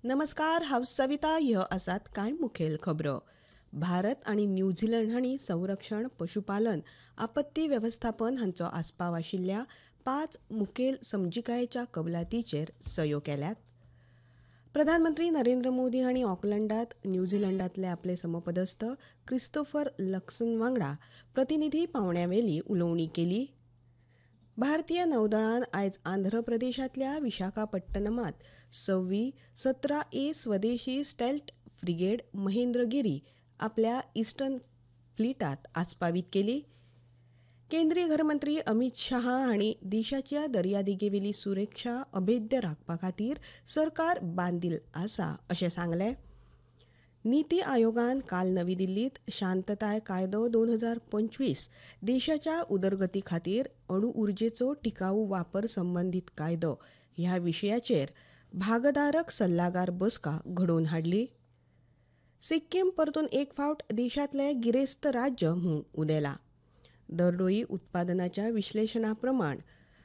नमस्कार, हांव सविता. ह्यो आसात कांय मुखेल खबरो. भारत आनी न्यूझीलंड हांणी संरक्षण, पशुपालन, आपत्ती वेवस्थापन हांचो आस्पाव आशिल्ल्या 5 मुखेल समजिकायेच्या कबलातीचेर सयो केल्यात. प्रधानमंत्री नरेंद्र मोदी हांणी ऑकलंडात न्यूझीलंडांतले आपले समपदस्थ क्रिस्तोफर लक्सन वांगडा प्रतिनिधी पावण्यावेली उलोवणी केली. भारतीय नौदळान आयज आंध्र प्रदेशांतल्या विशाखापट्टणमांत 17A स्वदेशी स्टेल्थ फ्रिगेट महेंद्रगिरी आपल्या इस्टर्न फ्लीटांत आस्पावीत केली. केंद्रीय घरमंत्री अमित शाह हांणी देशाच्या दर्यादेगेवेली सुरक्षा अभेद्य राखपा खातीर सरकार बांदील आसा अशें सांगलें. नीती आयोगान काल नवी दिल्लीत शांतताय कायदो 2025 देशाच्या उदरगती खातीर अणु उर्जेचो टिकाऊ वापर संबंधीत कायदो ह्या विशयाचेर भागधारक सल्लागार बसका घडोवन हाडली. सिक्कीम परतून एक फावट देशांतलें गिरेस्त राज्य म्हूण उदेलां. दरडोई उत्पादनाच्या विश्लेशणा प्रमाण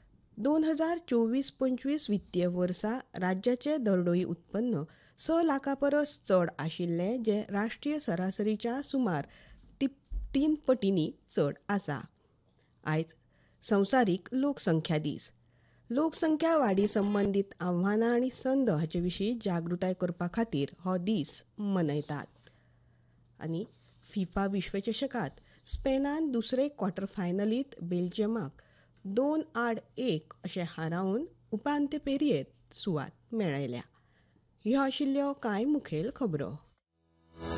2024-25 वित्तीय वर्सा राज्याचें दरडोई उत्पन्न 6 लाखां परस चड आशिल्लें, जें राष्ट्रीय सरासरीच्या सुमार 3 पटींनी चड आसा. आयज संवसारीक लोकसंख्या दीस. लोकसंख्या वाडी संबंदीत आव्हानां आनी संद हाचे विशीं जागृताय करपा खातीर हो दीस मनयतात. आनी फिफा विश्वचषकांत स्पेनान दुसरे क्वॉर्टर फायनलींत बेल्जियमाक 2-1 अशें हारावन उपांत्य फेरयेंत सुवात मेळयल्या. ह्यो आशिल्ल्यो कांय मुखेल खबरो.